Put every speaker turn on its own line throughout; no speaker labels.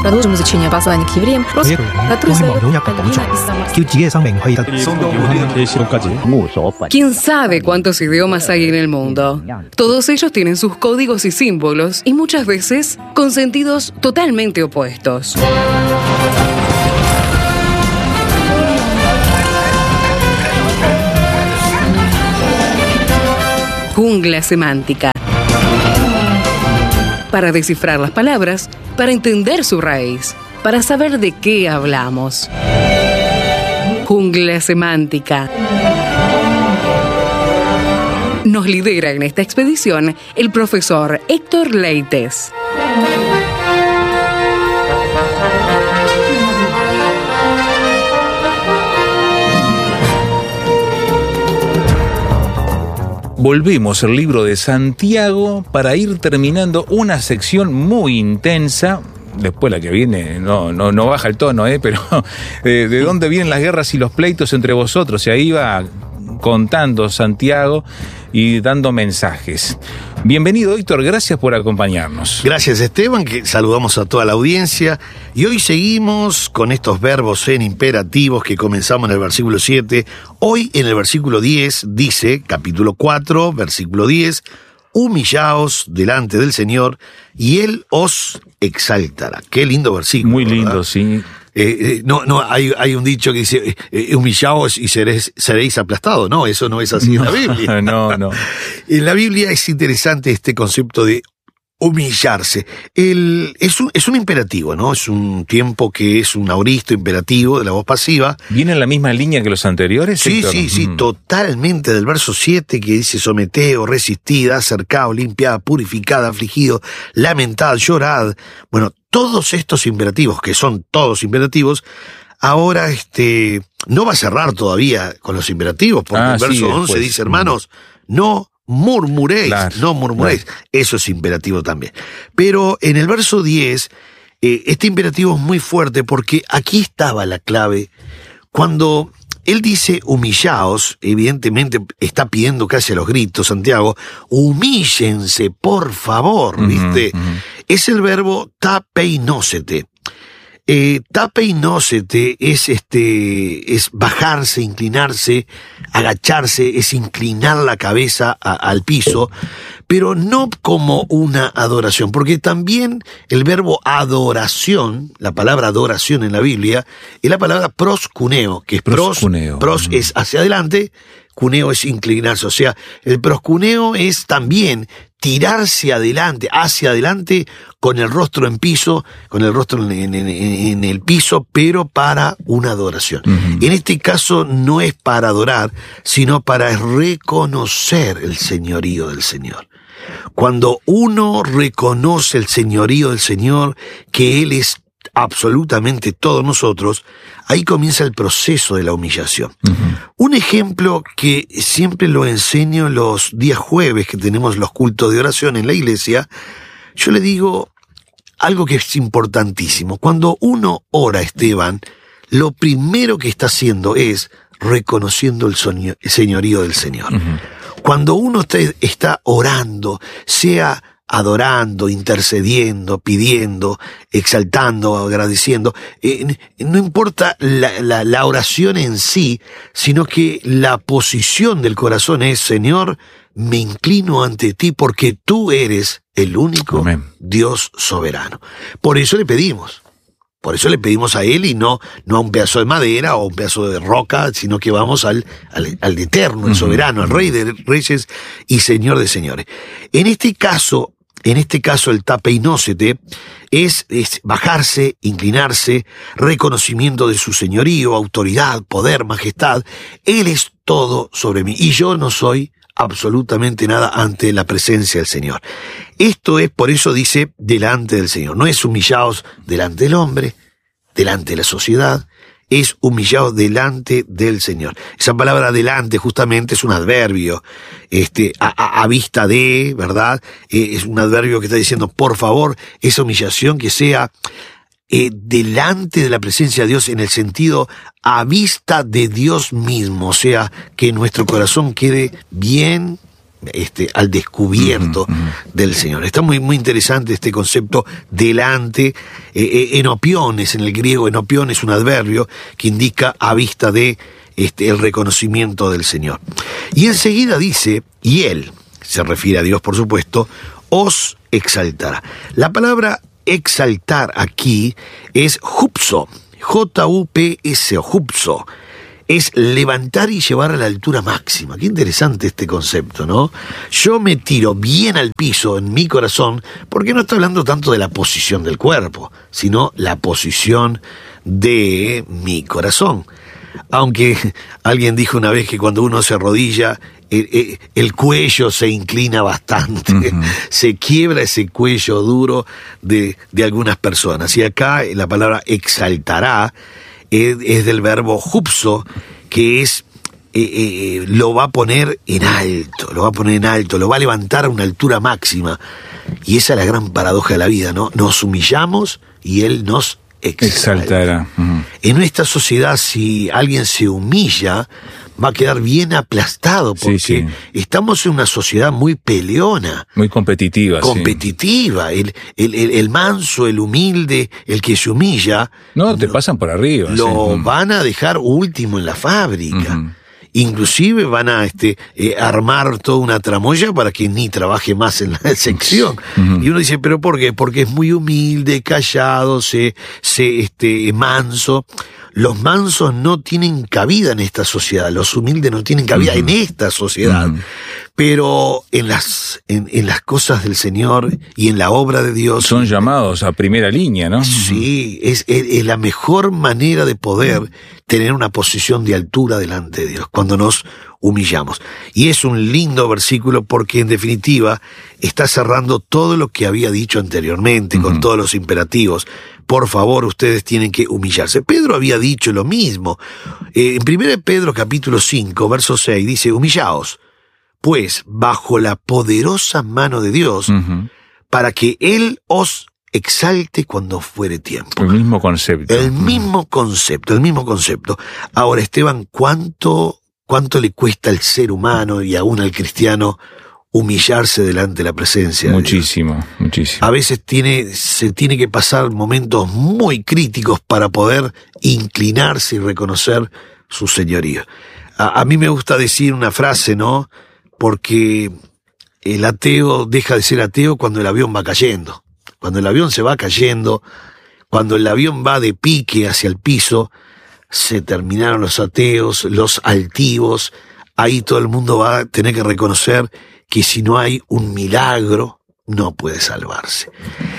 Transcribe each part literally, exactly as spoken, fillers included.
Продолжим изучение послания к евреям. Просто ¿Quién sabe cuántos idiomas hay en el mundo? Todos ellos tienen sus códigos y símbolos y muchas veces con sentidos totalmente opuestos. Jungla semántica. Para descifrar las palabras, para entender su raíz, para saber de qué hablamos. Jungla semántica. Nos lidera en esta expedición el profesor Héctor Leites.
Volvemos al libro de Santiago para ir terminando una sección muy intensa. Después la que viene no, no, no baja el tono, ¿eh? Pero eh, ¿de dónde vienen las guerras y los pleitos entre vosotros? Y ahí va contando Santiago y dando mensajes. Bienvenido, Héctor, gracias por acompañarnos.
Gracias, Esteban, que saludamos a toda la audiencia. Y hoy seguimos con estos verbos en imperativos que comenzamos en el versículo siete. Hoy en el versículo diez dice, capítulo cuatro, versículo diez, humillaos delante del Señor y Él os exaltará. Qué lindo versículo.
Muy lindo, ¿verdad? Sí.
Eh, eh, no, no, hay, hay un dicho que dice, eh, humillaos y seréis, seréis aplastados. No, eso no es así
no,
en la Biblia.
No, no.
En la Biblia es interesante este concepto de humillarse. El, es, un, es un imperativo, ¿no? Es un tiempo que es un auristo imperativo de la voz pasiva.
¿Viene en la misma línea que los anteriores,
Sí,
Héctor?
sí, sí,
mm.
totalmente. Del verso siete que dice someteo, resistid, acercaos, limpiad, purificad, afligido, lamentad, llorad. Bueno, todos estos imperativos, que son todos imperativos, ahora este no va a cerrar todavía con los imperativos, porque
ah,
el verso
sí,
once
después.
dice, hermanos, no murmuréis,
Claro,
no murmuréis.
claro.
Eso es imperativo también. Pero en el verso diez, eh, este imperativo es muy fuerte porque aquí estaba la clave. Cuando él dice humillaos, evidentemente está pidiendo casi a los gritos, Santiago, humíllense, por favor, ¿viste?
Uh-huh, uh-huh.
Es el verbo tapeinósete. Eh, tapeinósete es este, es bajarse, inclinarse, agacharse, es inclinar la cabeza a, al piso, pero no como una adoración, porque también el verbo adoración, la palabra adoración en la Biblia, es la palabra proscuneo, que es pros,
Proscuneo.
pros
Mm.
es hacia adelante, cuneo es inclinarse, o sea, el proscuneo es también tirarse adelante, hacia adelante, con el rostro en piso, con el rostro en, en, en el piso, pero para una adoración.
Uh-huh.
En este caso no es para adorar, sino para reconocer el señorío del Señor. Cuando uno reconoce el señorío del Señor, que Él es absolutamente todos nosotros, ahí comienza el proceso de la humillación. Uh-huh. Un ejemplo que siempre lo enseño los días jueves que tenemos los cultos de oración en la iglesia, yo le digo algo que es importantísimo. Cuando uno ora, Esteban, lo primero que está haciendo es reconociendo el, soño, el señorío del Señor. Uh-huh. Cuando uno está, está orando, sea adorando, intercediendo, pidiendo, exaltando, agradeciendo, eh, no importa la, la, la oración en sí, sino que la posición del corazón es, Señor, me inclino ante ti porque tú eres el único Amén. Dios soberano. Por eso le pedimos. Por eso le pedimos a Él y no, no a un pedazo de madera o un pedazo de roca, sino que vamos al, al, al eterno, el soberano, al Rey de Reyes y Señor de Señores. En este caso, en este caso el tapeinósete es, es bajarse, inclinarse, reconocimiento de su señorío, autoridad, poder, majestad. Él es todo sobre mí y yo no soy absolutamente nada ante la presencia del Señor. Esto es, por eso dice, delante del Señor. No es humillados delante del hombre, delante de la sociedad, es humillados delante del Señor. Esa palabra delante justamente es un adverbio, este, a, a, a vista de, ¿verdad? Eh, es un adverbio que está diciendo, por favor, esa humillación que sea eh, delante de la presencia de Dios en el sentido a vista de Dios mismo, o sea, que nuestro corazón quede bien este, al descubierto
uh-huh, uh-huh.
del Señor. Está muy, muy interesante este concepto delante, eh, eh, enopiones, en el griego enopión es un adverbio que indica a vista de este, el reconocimiento del Señor. Y enseguida dice, y Él, se refiere a Dios por supuesto, os exaltará. La palabra exaltar aquí es hupso, J U P S O, hupso. Es levantar y llevar a la altura máxima. Qué interesante este concepto, ¿no? Yo me tiro bien al piso en mi corazón, porque no está hablando tanto de la posición del cuerpo, sino la posición de mi corazón. Aunque alguien dijo una vez que cuando uno se arrodilla, el, el, el cuello se inclina bastante, uh-huh. se quiebra ese cuello duro de, de algunas personas. Y acá la palabra exaltará es, es del verbo hupso, que es eh, eh, lo va a poner en alto, lo va a poner en alto, lo va a levantar a una altura máxima. Y esa es la gran paradoja de la vida, ¿no? Nos humillamos y Él nos exalta. Exaltará. Uh-huh. En esta sociedad, si alguien se humilla, va a quedar bien aplastado, porque sí, sí. estamos en una sociedad muy peleona.
Muy competitiva.
Competitiva. Sí. El, el, el, el manso, el humilde, el que se humilla...
No, te no, pasan por arriba.
Lo
sí.
van a dejar último en la fábrica. Uh-huh. Inclusive van a este, eh, armar toda una tramoya para que ni trabaje más en la sección. Uh-huh. Y uno dice, ¿pero por qué? Porque es muy humilde, callado, se, se, este, manso. Los mansos no tienen cabida en esta sociedad, los humildes no tienen cabida uh-huh. en esta sociedad. Uh-huh. Pero en las, en, en las cosas del Señor y en la obra de Dios...
Son llamados a primera línea, ¿no?
Sí, es, es, es la mejor manera de poder uh-huh. tener una posición de altura delante de Dios, cuando nos humillamos. Y es un lindo versículo porque en definitiva está cerrando todo lo que había dicho anteriormente, uh-huh. con todos los imperativos. Por favor, ustedes tienen que humillarse. Pedro había dicho lo mismo. Eh, en primero de Pedro capítulo cinco, verso seis, dice, humillaos, pues, bajo la poderosa mano de Dios, uh-huh. para que Él os exalte cuando fuere tiempo.
El mismo concepto.
El mismo concepto, el mismo concepto. Ahora, Esteban, ¿cuánto, cuánto le cuesta al ser humano y aún al cristiano humillarse delante de la presencia
muchísimo,
de Dios?
Muchísimo.
A veces tiene, se tiene que pasar momentos muy críticos para poder inclinarse y reconocer su señorío. A, a mí me gusta decir una frase, ¿no? Porque el ateo deja de ser ateo cuando el avión va cayendo. Cuando el avión se va cayendo, cuando el avión va de pique hacia el piso, se terminaron los ateos, los altivos. Ahí todo el mundo va a tener que reconocer que si no hay un milagro, no puede salvarse.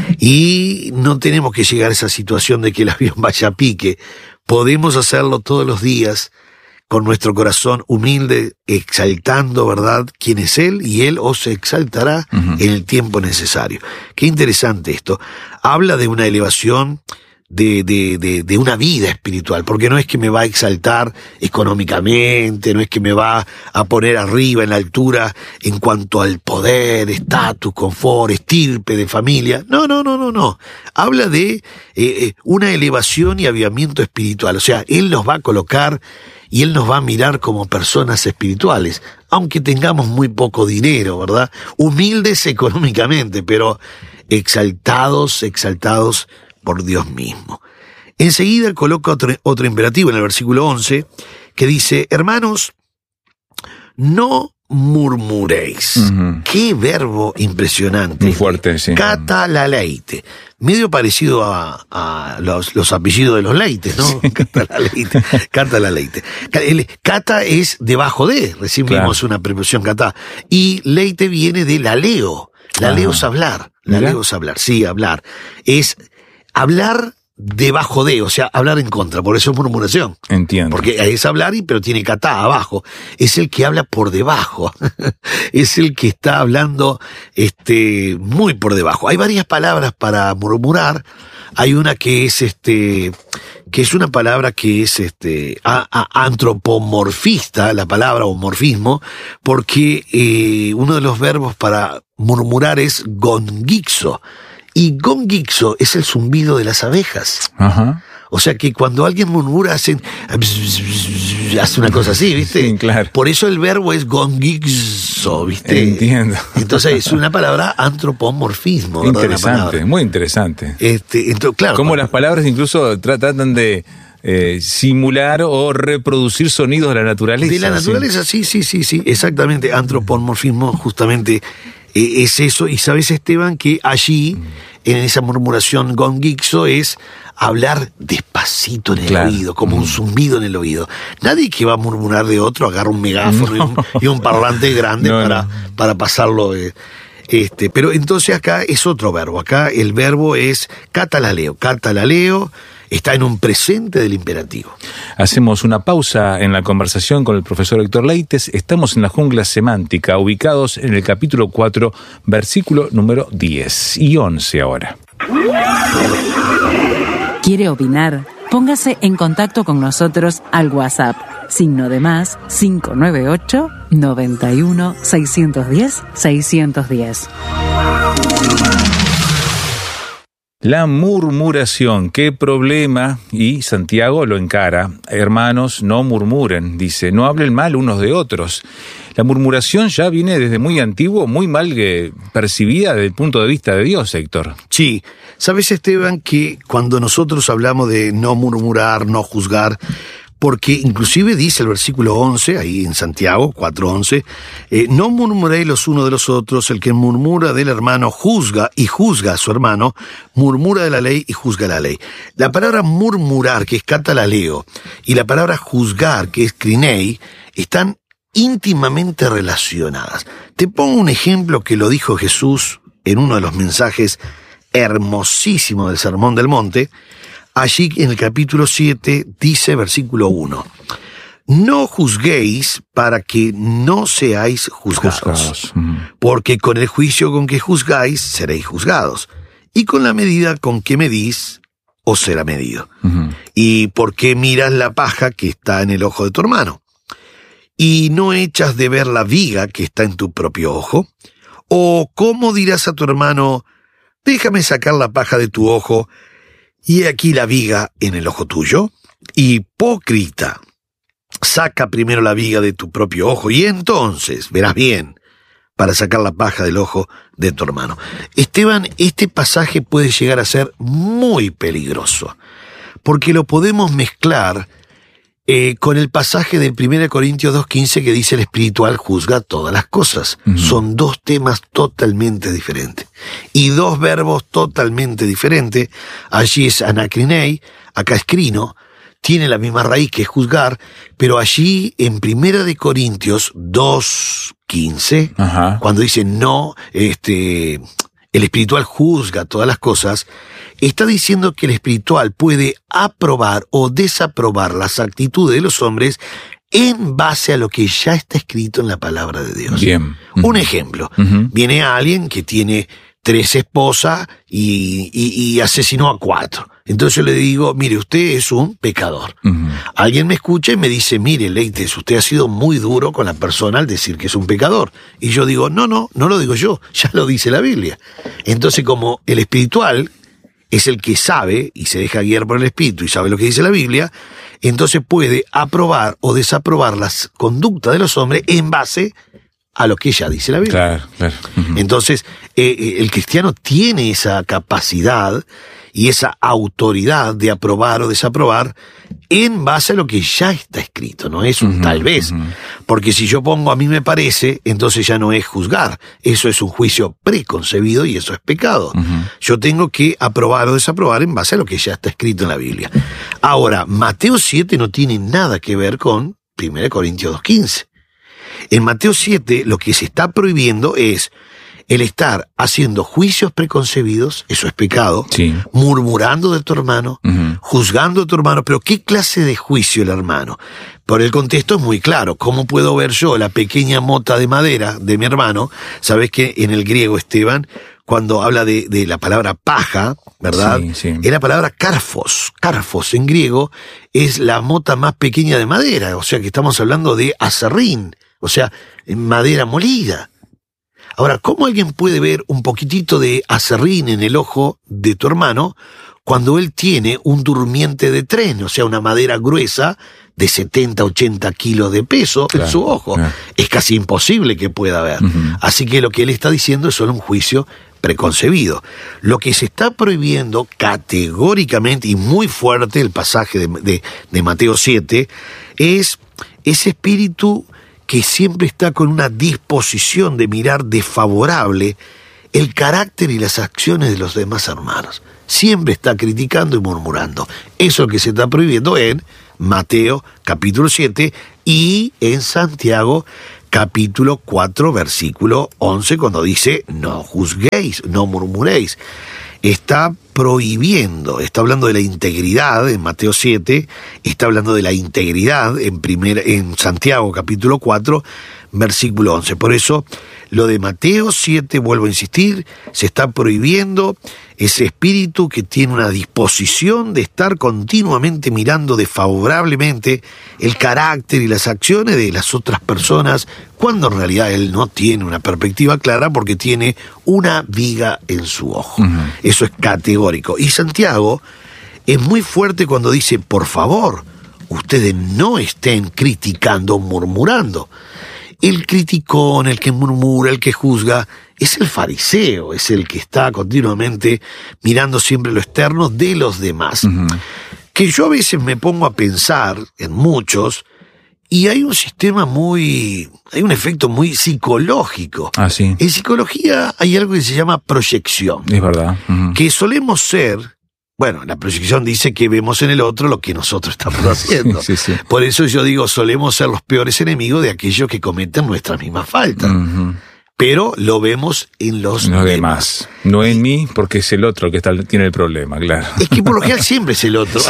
Y no tenemos que llegar a esa situación de que el avión vaya a pique. Podemos hacerlo todos los días con nuestro corazón humilde, exaltando, ¿verdad?, quién es Él, y Él os exaltará uh-huh. en el tiempo necesario. Qué interesante esto. Habla de una elevación de, de, de, de una vida espiritual, porque no es que me va a exaltar económicamente, no es que me va a poner arriba en la altura en cuanto al poder, estatus, confort, estirpe de familia. No, no, no, no, no. Habla de eh, una elevación y avivamiento espiritual. O sea, Él nos va a colocar y Él nos va a mirar como personas espirituales, aunque tengamos muy poco dinero, ¿verdad? Humildes económicamente, pero exaltados, exaltados por Dios mismo. Enseguida coloca otro, otro imperativo en el versículo once, que dice, hermanos, no murmuréis. Uh-huh. Qué verbo impresionante.
Muy fuerte, sí.
Catalaleite. Medio parecido a, a los, los apellidos de los Leites, ¿no? Sí. Catalaleite. Catalaleite. El cata es debajo de, recién claro. vimos una preposición catá. Y leite viene de laleo. Laleo ah. es hablar. Laleo es hablar. Sí, hablar. Es hablar debajo de, o sea, hablar en contra, por eso es murmuración.
Entiendo.
Porque es hablar, y pero tiene catá abajo. Es el que habla por debajo. Es el que está hablando este muy por debajo. Hay varias palabras para murmurar. Hay una que es este que es una palabra que es este a, a, antropomorfista, la palabra o morfismo, porque eh, uno de los verbos para murmurar es gongixo. Y gongixo es el zumbido de las abejas.
Ajá.
O sea que cuando alguien murmura, hacen, hace una cosa así, ¿viste?
Sí, claro.
Por eso el verbo es gongizo, ¿viste?
Entiendo.
Entonces es una palabra antropomorfismo, ¿verdad?
Interesante, muy interesante.
Este, entonces, claro.
Como
cuando,
las palabras incluso tra- tratan de eh, simular o reproducir sonidos de la naturaleza.
De la naturaleza, sí, sí, sí, sí, exactamente. Antropomorfismo justamente eh, es eso. Y sabes, Esteban, que allí, en esa murmuración gongizo, es hablar despacito en el
Claro.
oído, como un zumbido en el oído. Nadie que va a murmurar de otro agarra un megáfono
No.
y, un, y un parlante grande
No,
para,
no.
para pasarlo. Eh, este, pero entonces acá es otro verbo. Acá el verbo es catalaleo. Catalaleo está en un presente del imperativo.
Hacemos una pausa en la conversación con el profesor Héctor Leites. Estamos en la jungla semántica, ubicados en el capítulo cuatro, versículo número diez y once ahora.
¿Quiere opinar? Póngase en contacto con nosotros al WhatsApp, signo de más cinco nueve ocho, noventa y uno, seiscientos diez, seiscientos diez.
La murmuración, qué problema, y Santiago lo encara. Hermanos, no murmuren, dice, no hablen mal unos de otros. La murmuración ya viene desde muy antiguo, muy mal eh, percibida desde el punto de vista de Dios, Héctor.
Sí, sabes, Esteban, que cuando nosotros hablamos de no murmurar, no juzgar, porque inclusive dice el versículo once, ahí en Santiago cuatro once, eh, no murmuréis los unos de los otros, el que murmura del hermano juzga y juzga a su hermano, murmura de la ley y juzga la ley. La palabra murmurar, que es catalaleo, y la palabra juzgar, que es crinei, están íntimamente relacionadas. Te pongo un ejemplo que lo dijo Jesús en uno de los mensajes hermosísimos del Sermón del Monte. Allí en el capítulo siete dice, versículo uno, no juzguéis para que no seáis juzgados,
Juzgados. Ujú.
porque con el juicio con que juzgáis seréis juzgados, y con la medida con que medís os será medido.
Ujú.
¿Y por qué miras la paja que está en el ojo de tu hermano? ¿Y no echas de ver la viga que está en tu propio ojo? ¿O cómo dirás a tu hermano, déjame sacar la paja de tu ojo, y he aquí la viga en el ojo tuyo? Hipócrita, saca primero la viga de tu propio ojo, y entonces verás bien para sacar la paja del ojo de tu hermano. Esteban, este pasaje puede llegar a ser muy peligroso, porque lo podemos mezclar Eh, con el pasaje del primero Corintios dos quince que dice el espiritual juzga todas las cosas. Uh-huh. Son dos temas totalmente diferentes. Y dos verbos totalmente diferentes. Allí es anakrinei, acá es crino, tiene la misma raíz que es juzgar, pero allí en primero de Corintios dos quince, uh-huh, cuando dice no, este, el espiritual juzga todas las cosas, está diciendo que el espiritual puede aprobar o desaprobar las actitudes de los hombres en base a lo que ya está escrito en la palabra de Dios.
Bien.
Uh-huh. Un ejemplo, uh-huh, viene alguien que tiene tres esposas y, y, y asesinó a cuatro. Entonces yo le digo, mire, usted es un pecador. Uh-huh. Alguien me escucha y me dice, mire, Leites, usted ha sido muy duro con la persona al decir que es un pecador. Y yo digo, no, no, no lo digo yo, ya lo dice la Biblia. Entonces, como el espiritual es el que sabe y se deja guiar por el Espíritu y sabe lo que dice la Biblia, entonces puede aprobar o desaprobar las conductas de los hombres en base a lo que ya dice la Biblia.
Claro, claro. Uh-huh.
Entonces, eh, el cristiano tiene esa capacidad y esa autoridad de aprobar o desaprobar en base a lo que ya está escrito, no es un uh-huh, tal vez. Uh-huh. Porque si yo pongo a mí me parece, entonces ya no es juzgar. Eso es un juicio preconcebido y eso es pecado. Uh-huh. Yo tengo que aprobar o desaprobar en base a lo que ya está escrito en la Biblia. Ahora, Mateo siete no tiene nada que ver con primero Corintios dos quince. En Mateo siete lo que se está prohibiendo es el estar haciendo juicios preconcebidos, eso es pecado,
sí,
murmurando de tu hermano, uh-huh, juzgando a tu hermano, pero ¿qué clase de juicio el hermano? Por el contexto es muy claro. ¿Cómo puedo ver yo la pequeña mota de madera de mi hermano? Sabes que en el griego, Esteban, cuando habla de, de la palabra paja, ¿verdad?
Sí, sí.
Es la palabra karfos. Karfos en griego es la mota más pequeña de madera, o sea que estamos hablando de aserrín, o sea, madera molida. Ahora, ¿cómo alguien puede ver un poquitito de aserrín en el ojo de tu hermano cuando él tiene un durmiente de tren, o sea, una madera gruesa de setenta, ochenta kilos de peso claro, en su ojo? Claro. Es casi imposible que pueda ver. Uh-huh. Así que lo que él está diciendo es solo un juicio preconcebido. Lo que se está prohibiendo categóricamente y muy fuerte, el pasaje de, de, de Mateo siete, es ese espíritu que siempre está con una disposición de mirar desfavorable el carácter y las acciones de los demás hermanos. Siempre está criticando y murmurando. Eso es lo que se está prohibiendo en Mateo capítulo siete y en Santiago capítulo cuatro, versículo once, cuando dice, no juzguéis, no murmuréis. Está prohibiendo, está hablando de la integridad en Mateo siete, está hablando de la integridad en, primer, en Santiago capítulo cuatro, versículo once. Por eso, lo de Mateo siete, vuelvo a insistir, se está prohibiendo ese espíritu que tiene una disposición de estar continuamente mirando desfavorablemente el carácter y las acciones de las otras personas, cuando en realidad él no tiene una perspectiva clara porque tiene una viga en su ojo. Uh-huh. Eso es categórico. Y Santiago es muy fuerte cuando dice, por favor, ustedes no estén criticando o murmurando. El criticón, el que murmura, el que juzga, es el fariseo, es el que está continuamente mirando siempre lo externo de los demás. Uh-huh. Que yo a veces me pongo a pensar en muchos, y hay un sistema muy, hay un efecto muy psicológico.
Ah, sí.
En psicología hay algo que se llama proyección.
Es verdad. Uh-huh.
Que solemos ser... Bueno, la proyección dice que vemos en el otro lo que nosotros estamos haciendo. Sí, sí, sí. Por eso yo digo, solemos ser los peores enemigos de aquellos que cometen nuestras mismas faltas. Uh-huh. Pero lo vemos en los,
los
demás.
demás. No en mí, porque es el otro que está, tiene el problema, claro.
Es que por lo general siempre es el otro.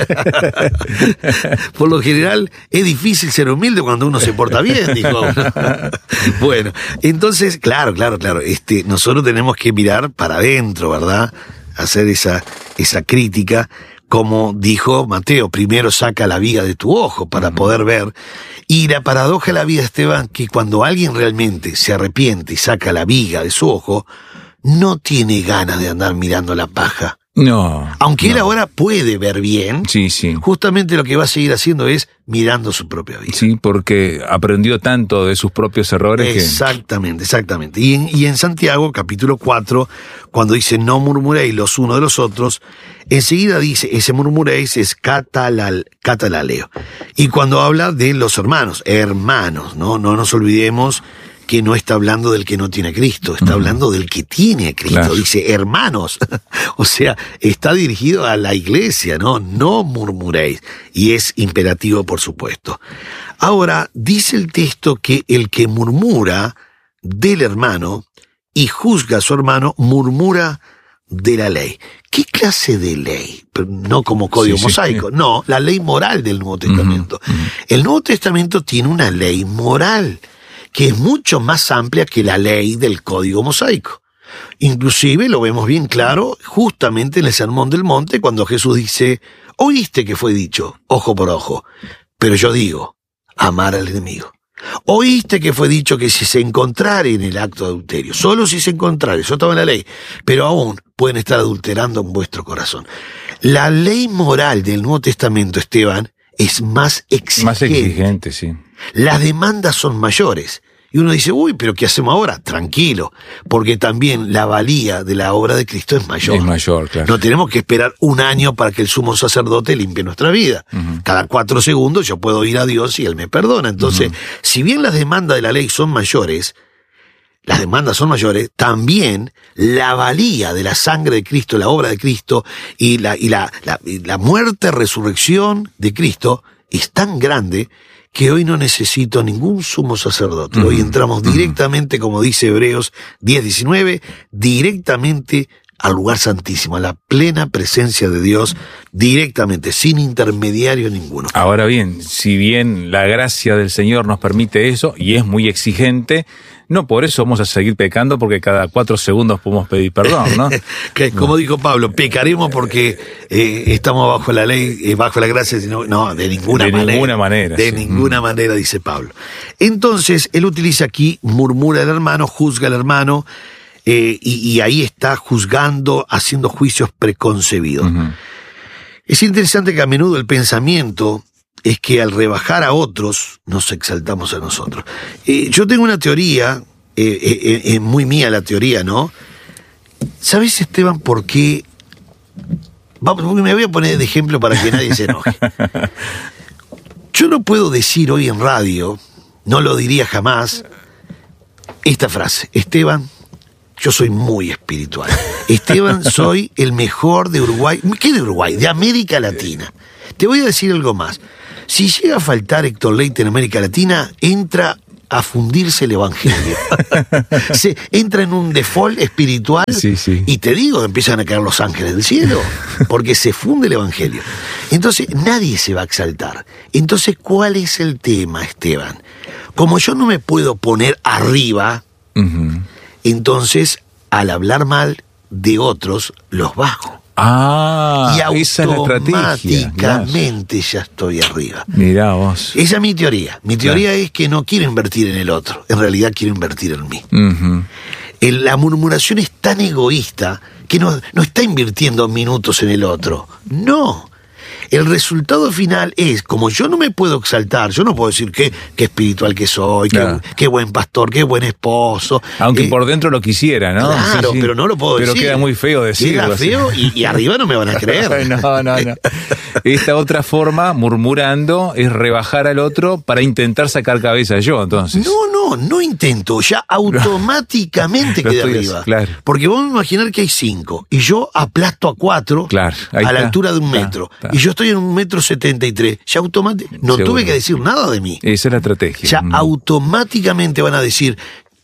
Por lo general es difícil ser humilde cuando uno se porta bien, dijo uno. Bueno, entonces, claro, claro, claro. Este, nosotros tenemos que mirar para adentro, ¿verdad? Hacer esa, esa crítica, como dijo Mateo, primero saca la viga de tu ojo para uh-huh. poder ver. Y la paradoja de la vida, Esteban, que cuando alguien realmente se arrepiente y saca la viga de su ojo, no tiene ganas de andar mirando la paja.
No.
Aunque
no.
él ahora puede ver bien,
sí, sí.
justamente lo que va a seguir haciendo es mirando su propia vida.
Sí, porque aprendió tanto de sus propios errores.
Exactamente,
que...
exactamente. Y en, y en Santiago, capítulo cuatro, cuando dice no murmuréis los unos de los otros, enseguida dice, ese murmuréis es catalal, catalaleo. Y cuando habla de los hermanos, hermanos, ¿no? No nos olvidemos que no está hablando del que no tiene a Cristo, está uh-huh. hablando del que tiene a Cristo. Claro. Dice hermanos, o sea, está dirigido a la iglesia, ¿no? No murmuréis. Y es imperativo, por supuesto. Ahora, dice el texto que el que murmura del hermano y juzga a su hermano, murmura de la ley. ¿Qué clase de ley? No como código sí, mosaico, sí. no, la ley moral del Nuevo Testamento. Uh-huh. Uh-huh. El Nuevo Testamento tiene una ley moral que es mucho más amplia que la ley del Código Mosaico. Inclusive lo vemos bien claro justamente en el Sermón del Monte, cuando Jesús dice, oíste que fue dicho, ojo por ojo, pero yo digo, amar al enemigo. Oíste que fue dicho que si se encontrare en el acto de adulterio, solo si se encontrare, eso estaba en la ley, pero aún pueden estar adulterando en vuestro corazón. La ley moral del Nuevo Testamento, Esteban, es más exigente.
Más exigente, sí.
Las demandas son mayores. Y uno dice, uy, pero ¿qué hacemos ahora? Tranquilo, porque también la valía de la obra de Cristo es mayor.
Es mayor, claro.
No tenemos que esperar un año para que el sumo sacerdote limpie nuestra vida. Uh-huh. Cada cuatro segundos yo puedo ir a Dios y Él me perdona. Entonces, uh-huh. si bien las demandas de la ley son mayores, las demandas son mayores, también la valía de la sangre de Cristo, la obra de Cristo y la, y la, la, y la muerte, resurrección de Cristo es tan grande que hoy no necesito ningún sumo sacerdote. Uh-huh. Hoy entramos directamente, como dice Hebreos diez diecinueve, directamente al lugar santísimo, a la plena presencia de Dios, directamente, sin intermediario ninguno.
Ahora bien, si bien la gracia del Señor nos permite eso, y es muy exigente, no por eso vamos a seguir pecando, porque cada cuatro segundos podemos pedir perdón, ¿no?
Que, como no. dijo Pablo, pecaremos porque eh, estamos bajo la ley, eh, bajo la gracia, sino, no, de ninguna
de
manera.
Ninguna manera
de
sí.
ninguna
mm.
manera, dice Pablo. Entonces, él utiliza aquí, murmura al hermano, juzga al hermano, eh, y, y ahí está juzgando, haciendo juicios preconcebidos. Uh-huh. Es interesante que a menudo el pensamiento es que al rebajar a otros, nos exaltamos a nosotros. Eh, yo tengo una teoría, eh, eh, eh, muy mía la teoría, ¿no? ¿Sabes, Esteban, por qué? Vamos, me voy a poner de ejemplo para que nadie se enoje. Yo no puedo decir hoy en radio, no lo diría jamás, esta frase: Esteban, yo soy muy espiritual. Esteban, soy el mejor de Uruguay. ¿Qué de Uruguay? De América Latina. Te voy a decir algo más. Si llega a faltar Héctor Leite en América Latina, entra a fundirse el evangelio. Se entra en un default espiritual,
sí, sí.
y te digo, empiezan a caer los ángeles del cielo, porque se funde el evangelio. Entonces, nadie se va a exaltar. Entonces, ¿cuál es el tema, Esteban? Como yo no me puedo poner arriba, uh-huh. entonces, al hablar mal de otros, los bajo.
Ah,
y
esa es la estrategia.
Automáticamente ya estoy arriba.
Mirá vos.
Esa es mi teoría. Mi teoría
claro.
es que no quiero invertir en el otro. En realidad quiero invertir en mí.
Uh-huh.
El, la murmuración es tan egoísta que no, no está invirtiendo minutos en el otro. No. El resultado final es, como yo no me puedo exaltar, yo no puedo decir qué, qué espiritual que soy,
claro.
qué, qué buen pastor, qué buen esposo.
Aunque
eh,
por dentro lo quisiera, ¿no?
Claro,
sí, sí.
pero no lo puedo
pero
decir.
Pero queda muy feo decirlo.
Queda feo y, y arriba no me van a creer.
no, no, no. Esta otra forma, murmurando, es rebajar al otro para intentar sacar cabeza yo, entonces.
No, no, no intento, ya automáticamente quedé arriba.
Claro.
Porque vamos a imaginar que hay cinco, y yo aplasto a cuatro
claro,
a
está,
la altura de un
está,
metro,
está.
y yo estoy en un metro setenta y tres, ya automáticamente, no
Seguro.
tuve que decir nada de mí.
Esa es la estrategia.
Ya
mm.
automáticamente van a decir,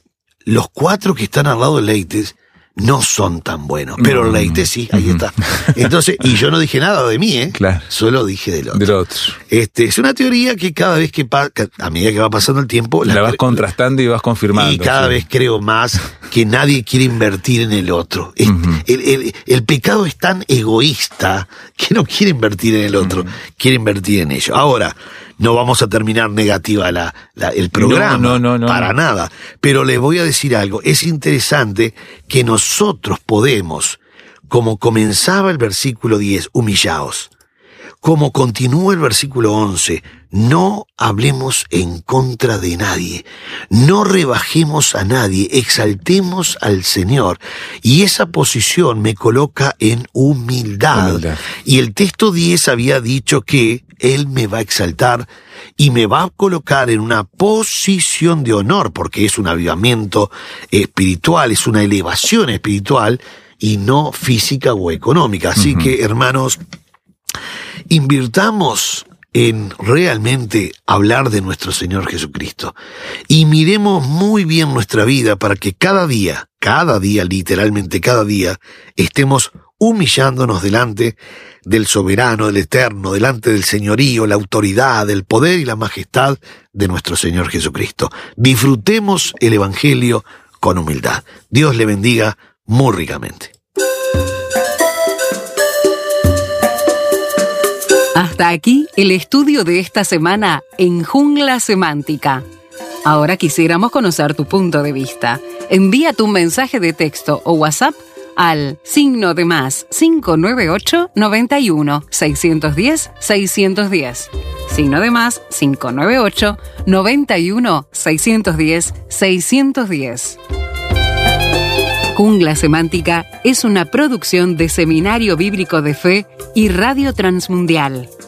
los cuatro que están al lado de Leites no son tan buenos, pero mm. Leite sí, ahí mm. está. Entonces, y yo no dije nada de mí, ¿eh?
Claro.
Solo dije del otro.
Del otro.
Este, es una teoría que cada vez que pasa, a medida que va pasando el tiempo,
la, la vas
cre-
contrastando y vas confirmando.
Y cada
sí.
vez creo más que nadie quiere invertir en el otro. Es, uh-huh. el, el, el pecado es tan egoísta que no quiere invertir en el otro, uh-huh. quiere invertir en ello. Ahora, no vamos a terminar negativa la, la, el programa,
no, no, no, no,
para nada. Pero les voy a decir algo, es interesante que nosotros podemos, como comenzaba el versículo diez, humillaos, como continúa el versículo once, no hablemos en contra de nadie, no rebajemos a nadie, exaltemos al Señor. Y esa posición me coloca en humildad. humildad. Y el texto diez había dicho que Él me va a exaltar y me va a colocar en una posición de honor, porque es un avivamiento espiritual, es una elevación espiritual y no física o económica. Así uh-huh. que, hermanos, invirtamos en realmente hablar de nuestro Señor Jesucristo y miremos muy bien nuestra vida para que cada día, cada día, literalmente cada día, estemos humillándonos delante del soberano, del eterno, delante del señorío, la autoridad, el poder y la majestad de nuestro Señor Jesucristo. Disfrutemos el Evangelio con humildad. Dios le bendiga muy ricamente.
Hasta aquí el estudio de esta semana en Jungla Semántica. Ahora quisiéramos conocer tu punto de vista. Envía tu mensaje de texto o WhatsApp al signo de más cinco nueve ocho, noventa y uno, seiscientos diez, seiscientos diez. Signo de más cinco nueve ocho, noventa y uno, seiscientos diez, seiscientos diez. Jungla Semántica es una producción de Seminario Bíblico de Fe y Radio Transmundial.